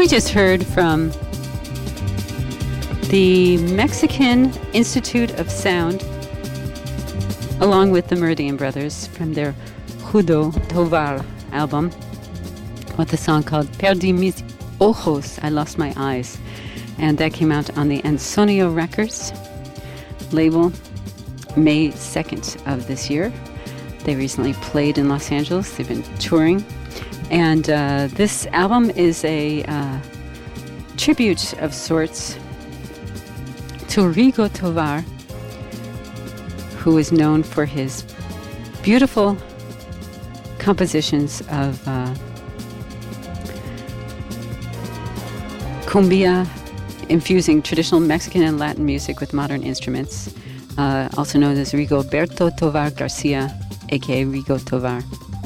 We just heard from the Mexican Institute of Sound, along with the Meridian Brothers, from their Judo Tovar album, with the song called Perdí mis ojos, I Lost My Eyes. And that came out on the Ensonio Records label May 2nd of this year. They recently played in Los Angeles. They've been touring. And this album is a tribute of sorts to Rigo Tovar, who is known for his beautiful compositions of cumbia, infusing traditional Mexican and Latin music with modern instruments, also known as Rigoberto Tovar Garcia, aka Rigo Tovar.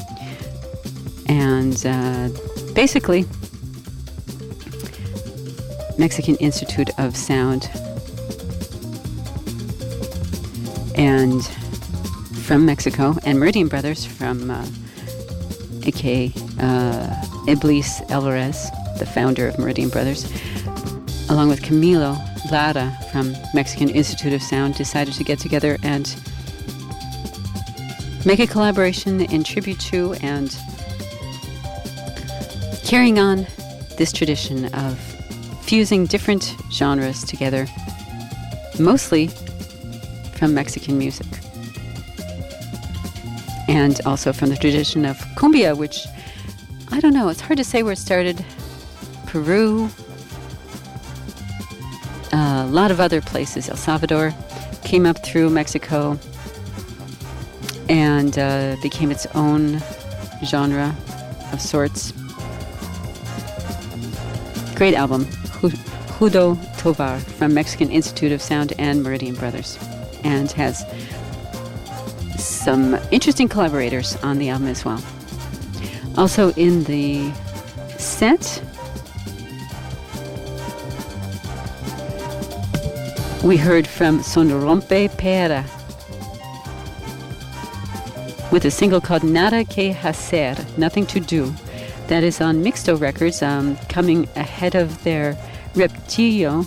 And basically, Mexican Institute of Sound, and from Mexico, and Meridian Brothers from aka Iblis Alvarez, the founder of Meridian Brothers, along with Camilo Lara from Mexican Institute of Sound, decided to get together and make a collaboration in tribute to and carrying on this tradition of fusing different genres together, mostly from Mexican music. And also from the tradition of cumbia, which, I don't know, it's hard to say where it started. Peru, a lot of other places. El Salvador came up through Mexico and became its own genre of sorts. Great album, Judo Tovar, from Mexican Institute of Sound and Meridian Brothers, and has some interesting collaborators on the album as well. Also in the set, we heard from Son Rompe Pera with a single called Nada Que Hacer, Nothing to Do. That is on Mixto Records, coming ahead of their Reptilo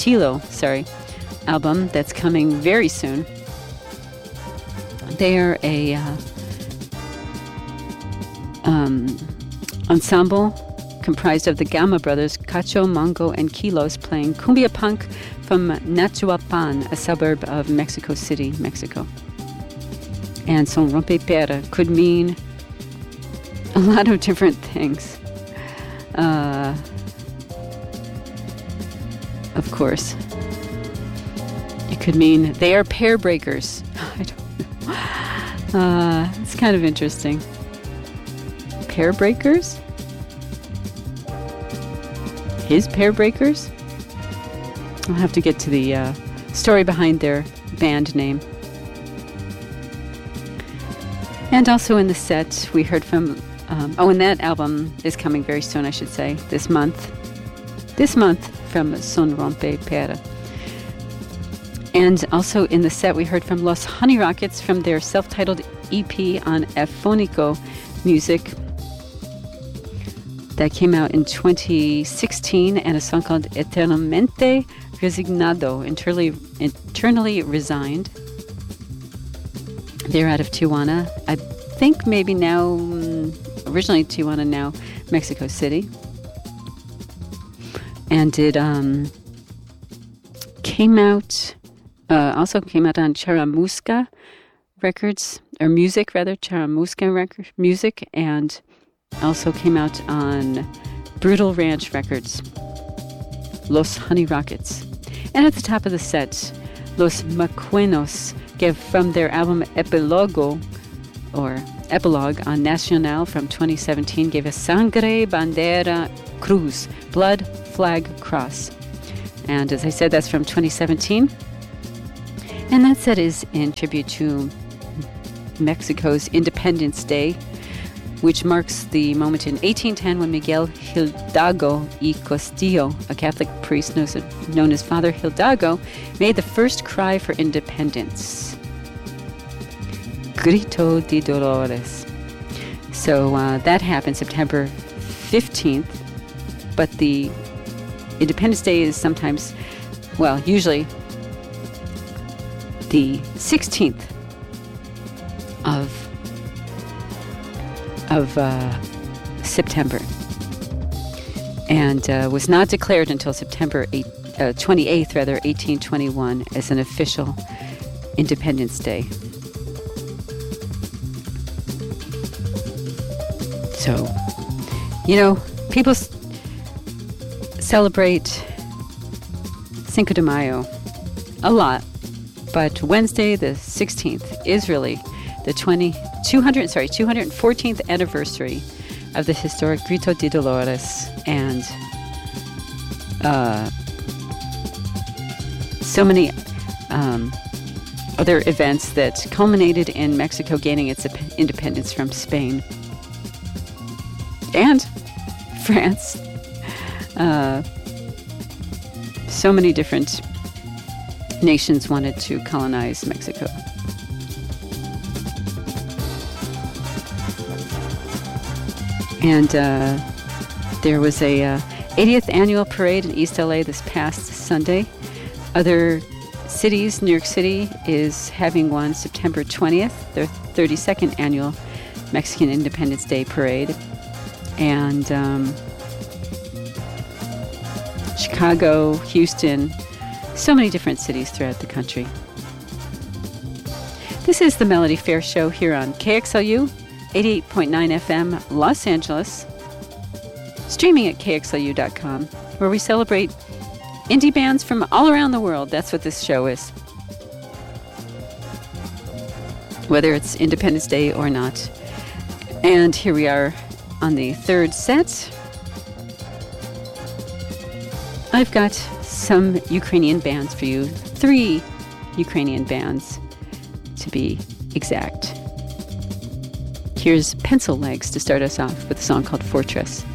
album that's coming very soon. They are a ensemble comprised of the Gama brothers, Cacho, Mongo, and Kilos, playing cumbia punk from Nachuapan, a suburb of Mexico City, Mexico. And Son Rompe Pera could mean a lot of different things. Of course, it could mean they are pair breakers. I don't know. It's kind of interesting. Pair breakers? His pair breakers? I'll have to get to the story behind their band name. And also in the set, we heard from and that album is coming very soon, I should say, this month. This month, from Son Rompe Pera. And also in the set, we heard from Los Honey Rockets from their self-titled EP on Ephonico Music that came out in 2016, and a song called Eternamente Resignado, Eternally Resigned. They're out of Tijuana. I think maybe now, originally Tijuana, now Mexico City. And it came out, also came out on Charamusca Records, or Music rather, Charamusca Music, and also came out on Brutal Ranch Records, Los Honey Rockets. And at the top of the set, Los Macuenos gave from their album Epilogue on Nacional from 2017, gave us Sangre, Bandera, Cruz, Blood, Flag, Cross. And as I said, that's from 2017. And that set is in tribute to Mexico's Independence Day, which marks the moment in 1810 when Miguel Hidalgo y Castillo, a Catholic priest known as Father Hidalgo, made the first cry for independence. Grito de Dolores. So that happened September 15th, but the Independence Day is sometimes, well, usually the 16th of September, and was not declared until September 28th, 1821, as an official Independence Day. So, people celebrate Cinco de Mayo a lot, but Wednesday, the 16th, is really the 214th anniversary of the historic Grito de Dolores, and so many other events that culminated in Mexico gaining its independence from Spain and France. So many different nations wanted to colonize Mexico. And there was a 80th annual parade in East LA this past Sunday. Other cities, New York City is having one September 20th, their 32nd annual Mexican Independence Day parade. And Chicago, Houston, so many different cities throughout the country. This is the Melody Fair Show here on KXLU 88.9 FM Los Angeles, streaming at KXLU.com, where we celebrate indie bands from all around the world. That's what this show is, whether it's Independence Day or not. And here we are on the third set. I've got some Ukrainian bands for you, 3 Ukrainian bands to be exact. Here's Pencil Legs to start us off with a song called Fortress.